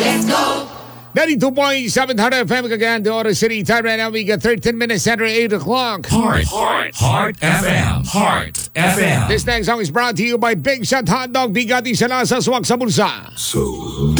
Let's go! 92.7 Heart FM Cagayan de Oro City. Time right now, we got 13 minutes after 8 o'clock. Heart FM. Heart FM. This next song is brought to you by Big Shot Hot Dog. Bigati sa lasa, swak sa bulsa. So